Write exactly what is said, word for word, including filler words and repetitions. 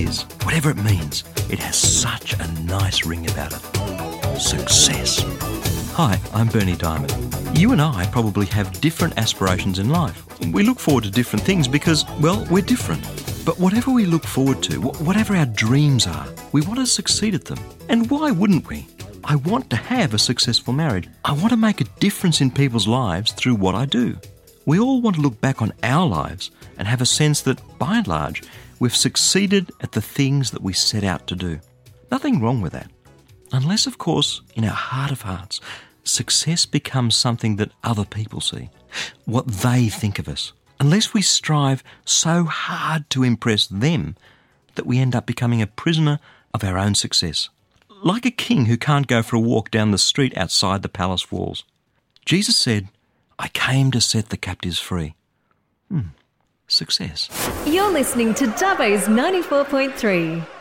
is, whatever it means, it has such a nice ring about it. Success. Hi, I'm Bernie Diamond. You and I probably have different aspirations in life. We look forward to different things because, well, we're different. But whatever we look forward to, whatever our dreams are, we want to succeed at them. And why wouldn't we? I want to have a successful marriage. I want to make a difference in people's lives through what I do. We all want to look back on our lives and have a sense that, by and large, we've succeeded at the things that we set out to do. Nothing wrong with that. Unless, of course, in our heart of hearts, success becomes something that other people see, what they think of us. Unless we strive so hard to impress them that we end up becoming a prisoner of our own success. Like a king who can't go for a walk down the street outside the palace walls. Jesus said, I came to set the captives free. Hmm, success. You're listening to Dubbo's ninety-four point three.